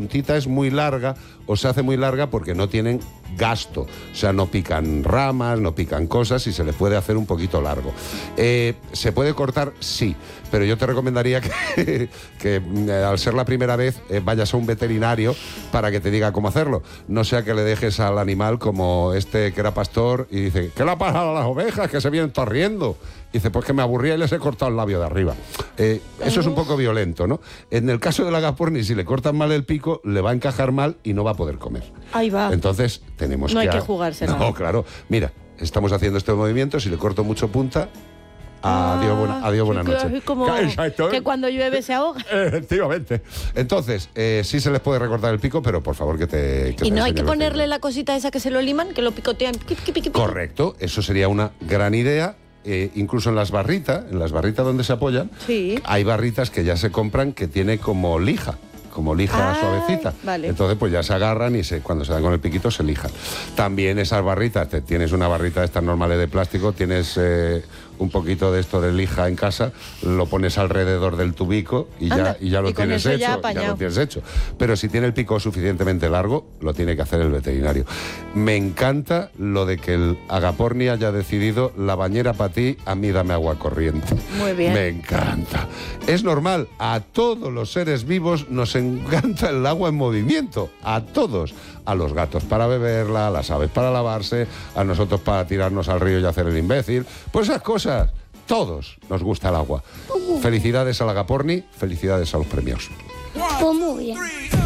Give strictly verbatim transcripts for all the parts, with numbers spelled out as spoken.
puntita es muy larga o se hace muy larga porque no tienen gasto. O sea, no pican ramas, no pican cosas y se les puede hacer un poquito largo. Eh, ¿Se puede cortar? Sí. Pero yo te recomendaría que, que eh, al ser la primera vez eh, vayas a un veterinario para que te diga cómo hacerlo. No sea que le dejes al animal como este que era pastor y dice, ¿qué le ha pasado a las ovejas que se vienen torriendo? Y dice, pues que me aburría y les he cortado el labio de arriba. Eh, eso es un poco violento, ¿no? En el caso de la agapornis, si le cortan mal el pico, le va a encajar mal y no va a poder comer. Ahí va. Entonces, tenemos no que... No hay que jugársela. No, claro. Mira, estamos haciendo este movimiento, si le corto mucho punta... Ah, adiós, buena, adiós, buenas sí, noches. Como que cuando llueve se ahoga. Efectivamente. Entonces, eh, sí se les puede recortar el pico, pero por favor que te... Que y te no hay que el ponerle veterinario. la cosita esa que se lo liman, que lo picotean. Piqui, piqui, piqui. Correcto, eso sería una gran idea. Eh, incluso en las barritas, en las barritas donde se apoyan, sí. hay barritas que ya se compran que tiene como lija. como lija Ay, suavecita. Vale. Entonces pues ya se agarran y se, cuando se dan con el piquito se lijan. También esas barritas, te, tienes una barrita de estas normales de plástico, tienes eh, un poquito de esto de lija en casa, lo pones alrededor del tubico y ya, y ya lo y con tienes eso hecho, ya ya lo tienes hecho. Pero si tiene el pico suficientemente largo, lo tiene que hacer el veterinario. Me encanta lo de que el Agaporni haya decidido la bañera para ti, a mí dame agua corriente. Muy bien. Me encanta. Es normal, a todos los seres vivos nos encanta el agua en movimiento, a todos. A los gatos para beberla, a las aves para lavarse, a nosotros para tirarnos al río y hacer el imbécil. Pues esas cosas, todos nos gusta el agua. Felicidades al Agaporni, felicidades a los premios. Pues muy bien.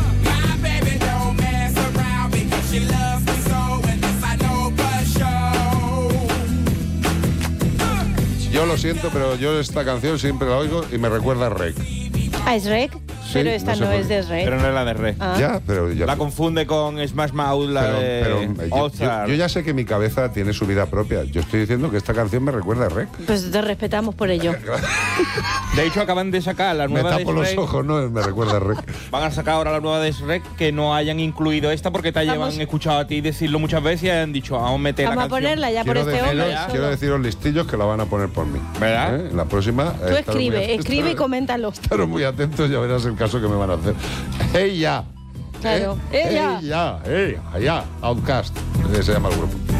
Yo lo siento, pero yo esta canción siempre la oigo y me recuerda a Rec. ¿Ah, es Rec? Sí, pero esta no sé no, por es qué. de Rec. Pero no es la de Rec. Ah. Ya, pero ya... La confunde con Smash Mouth, la Pero, de pero, eh, yo, All yo- Star. yo ya sé que mi cabeza tiene su vida propia. Yo estoy diciendo que esta canción me recuerda a Rec. Pues te respetamos por ello. De hecho, acaban de sacar la Me nueva de tapo los Shrek. ojos, ¿no? Me recuerda a Rec. Van a sacar ahora la nueva de Shrek que no hayan incluido esta porque te Vamos. llevan escuchado a ti decirlo muchas veces y han dicho, vamos a meter Vamos la a canción. ponerla ya por Quiero, este hombre. deciros, quiero deciros listillos que la van a poner por mí. ¿Verdad? ¿Eh? En la próxima... Tú escribe, escribe y coméntalo. Estaros muy atentos, ya verás el caso que me van a hacer. ¡Ella! Claro. ¿Eh? Ella. ¡Ella! ¡Ella! ¡Ella! Outcast, que se llama el grupo.